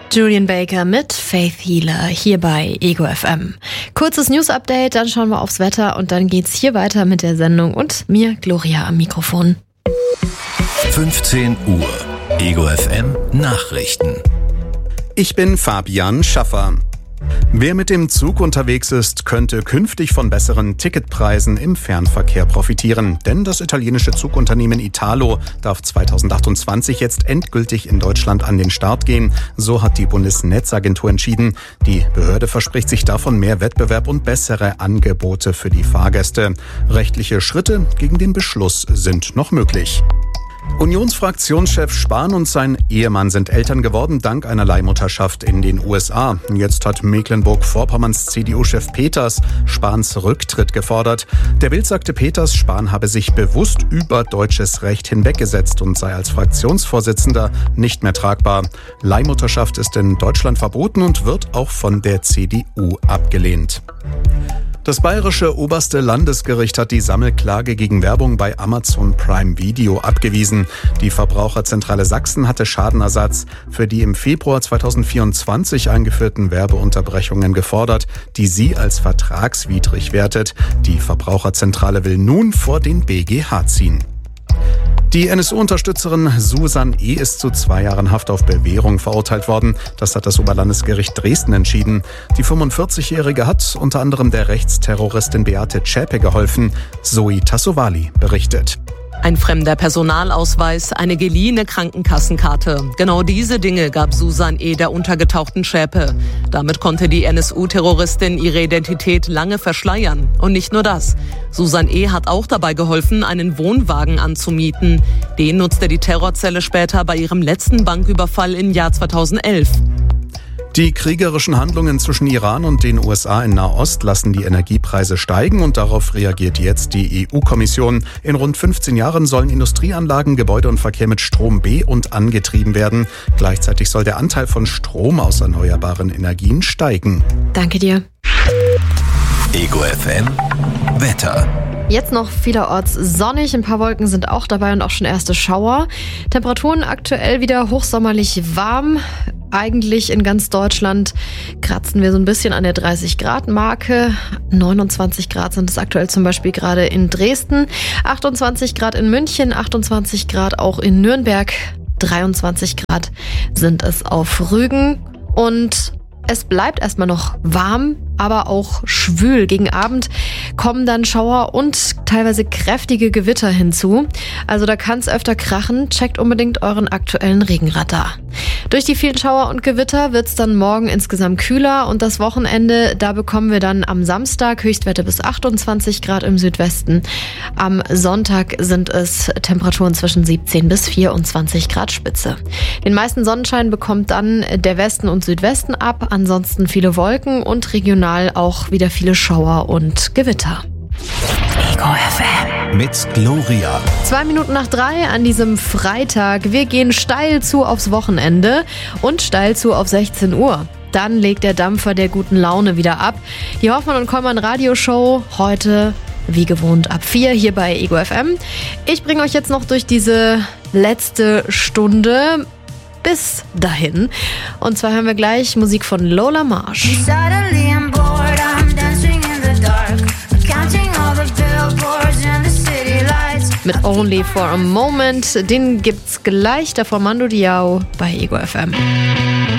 Julian Baker mit Faith Healer hier bei Ego FM. Kurzes News-Update, dann schauen wir aufs Wetter und dann geht's hier weiter mit der Sendung und mir, Gloria, am Mikrofon. 15 Uhr. Ego FM Nachrichten. Ich bin Fabian Schaffer. Wer mit dem Zug unterwegs ist, könnte künftig von besseren Ticketpreisen im Fernverkehr profitieren. Denn das italienische Zugunternehmen Italo darf 2028 jetzt endgültig in Deutschland an den Start gehen. So hat die Bundesnetzagentur entschieden. Die Behörde verspricht sich davon mehr Wettbewerb und bessere Angebote für die Fahrgäste. Rechtliche Schritte gegen den Beschluss sind noch möglich. Unionsfraktionschef Spahn und sein Ehemann sind Eltern geworden dank einer Leihmutterschaft in den USA. Jetzt hat Mecklenburg-Vorpommerns CDU-Chef Peters Spahns Rücktritt gefordert. Der Bild sagte Peters, Spahn habe sich bewusst über deutsches Recht hinweggesetzt und sei als Fraktionsvorsitzender nicht mehr tragbar. Leihmutterschaft ist in Deutschland verboten und wird auch von der CDU abgelehnt. Das bayerische oberste Landesgericht hat die Sammelklage gegen Werbung bei Amazon Prime Video abgewiesen. Die Verbraucherzentrale Sachsen hatte Schadenersatz für die im Februar 2024 eingeführten Werbeunterbrechungen gefordert, die sie als vertragswidrig wertet. Die Verbraucherzentrale will nun vor den BGH ziehen. Die NSU-Unterstützerin Susan E. ist zu 2 Jahren Haft auf Bewährung verurteilt worden. Das hat das Oberlandesgericht Dresden entschieden. Die 45-Jährige hat unter anderem der Rechtsterroristin Beate Zschäpe geholfen. Zoe Tassovali berichtet. Ein fremder Personalausweis, eine geliehene Krankenkassenkarte. Genau diese Dinge gab Susan E. der untergetauchten Zschäpe. Damit konnte die NSU-Terroristin ihre Identität lange verschleiern. Und nicht nur das. Susan E. hat auch dabei geholfen, einen Wohnwagen anzumieten. Den nutzte die Terrorzelle später bei ihrem letzten Banküberfall im Jahr 2011. Die kriegerischen Handlungen zwischen Iran und den USA in Nahost lassen die Energiepreise steigen und darauf reagiert jetzt die EU-Kommission. In rund 15 Jahren sollen Industrieanlagen, Gebäude und Verkehr mit Strom be- und angetrieben werden. Gleichzeitig soll der Anteil von Strom aus erneuerbaren Energien steigen. Danke dir. Ego FM Wetter. Jetzt noch vielerorts sonnig, ein paar Wolken sind auch dabei und auch schon erste Schauer. Temperaturen aktuell wieder hochsommerlich warm. Eigentlich in ganz Deutschland kratzen wir so ein bisschen an der 30-Grad-Marke. 29 Grad sind es aktuell zum Beispiel gerade in Dresden, 28 Grad in München, 28 Grad auch in Nürnberg, 23 Grad sind es auf Rügen und es bleibt erstmal noch warm, aber auch schwül. Gegen Abend kommen dann Schauer und teilweise kräftige Gewitter hinzu. Also da kann es öfter krachen. Checkt unbedingt euren aktuellen Regenradar. Durch die vielen Schauer und Gewitter wird es dann morgen insgesamt kühler und das Wochenende, da bekommen wir dann am Samstag Höchstwerte bis 28 Grad im Südwesten. Am Sonntag sind es Temperaturen zwischen 17 bis 24 Grad Spitze. Den meisten Sonnenschein bekommt dann der Westen und Südwesten ab, ansonsten viele Wolken und regional auch wieder viele Schauer und Gewitter. Ego FM mit Gloria. 2 Minuten nach 3 an diesem Freitag. Wir gehen steil zu aufs Wochenende und steil zu auf 16 Uhr. Dann legt der Dampfer der guten Laune wieder ab. Die Hoffmann und Kollmann Radioshow heute wie gewohnt ab 4 hier bei Ego FM. Ich bringe euch jetzt noch durch diese letzte Stunde bis dahin. Und zwar hören wir gleich Musik von Lola Marsh. Mit Only for a Moment. Den gibt's gleich davor Mando Diao bei Ego FM.